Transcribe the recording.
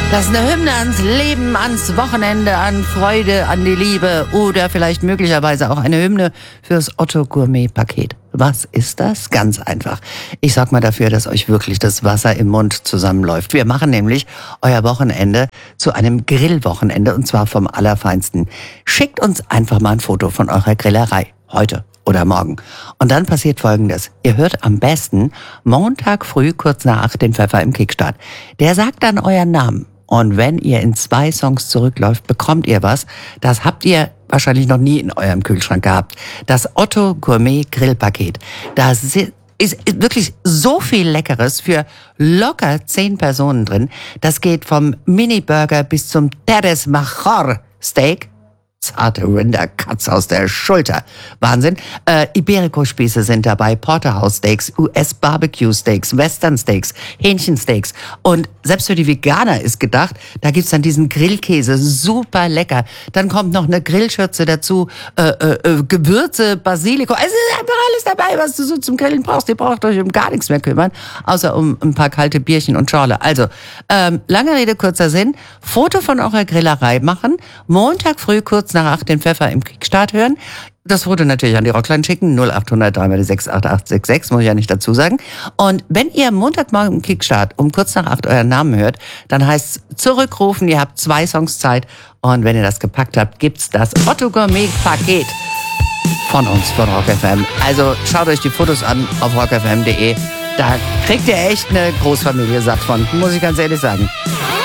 Das ist eine Hymne ans Leben, ans Wochenende, an Freude, an die Liebe oder vielleicht möglicherweise auch eine Hymne fürs Otto Gourmet Paket. Was ist das? Ganz einfach. Ich sorge mal dafür, dass euch wirklich das Wasser im Mund zusammenläuft. Wir machen nämlich euer Wochenende zu einem Grillwochenende und zwar vom Allerfeinsten. Schickt uns einfach mal ein Foto von eurer Grillerei. Heute oder morgen. Und dann passiert Folgendes. Ihr hört am besten Montag früh kurz nach 8 den Pfeffer im Kickstart. Der sagt dann euren Namen. Und wenn ihr in 2 Songs zurückläuft, bekommt ihr was. Das habt ihr wahrscheinlich noch nie in eurem Kühlschrank gehabt. Das Otto Gourmet Grillpaket. Da ist wirklich so viel Leckeres für locker 10 Personen drin. Das geht vom Mini-Burger bis zum Terres Major Steak. Zarte Rinderkatz aus der Schulter. Wahnsinn. Iberico-Spieße sind dabei, Porterhouse-Steaks, US-Barbecue-Steaks, Western-Steaks, Hähnchensteaks. Und selbst für die Veganer ist gedacht, da gibt's dann diesen Grillkäse, super lecker. Dann kommt noch eine Grillschürze dazu, Gewürze, Basilikum. Es ist einfach alles dabei, was du so zum Grillen brauchst. Ihr braucht euch um gar nichts mehr kümmern, außer um ein paar kalte Bierchen und Schorle. Also, lange Rede, kurzer Sinn. Foto von eurer Grillerei machen, Montag früh kurz nach 8 den Pfeffer im Kickstart hören. Das Foto natürlich an die Rockline schicken, 0800 3x68866, muss ich ja nicht dazu sagen. Und wenn ihr Montagmorgen im Kickstart um kurz nach 8 euren Namen hört, dann heißt's zurückrufen, ihr habt 2 Songs Zeit und wenn ihr das gepackt habt, gibt's das Otto Gourmet Paket von uns, von Rock FM. Also schaut euch die Fotos an auf rockfm.de. Da kriegt ihr echt eine Großfamilie satt von, muss ich ganz ehrlich sagen.